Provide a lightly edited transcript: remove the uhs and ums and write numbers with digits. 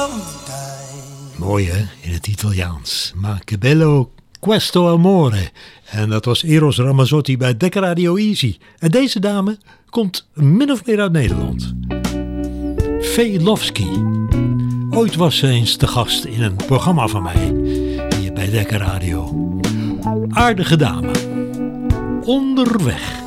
Mooi hè, in het Italiaans. Ma che bello questo amore. En dat was Eros Ramazzotti bij Decca Radio Easy. En deze dame komt min of meer uit Nederland. Velofsky. Ooit was ze eens te gast in een programma van mij. Hier bij Decca Radio. Aardige dame. Onderweg.